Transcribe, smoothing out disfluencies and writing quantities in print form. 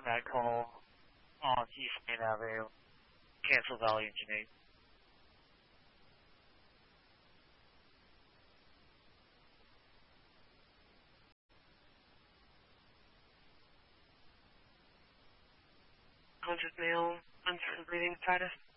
automatic call on East Main Avenue. Cancel Valley Engine 8. Male, uncertain breathing status.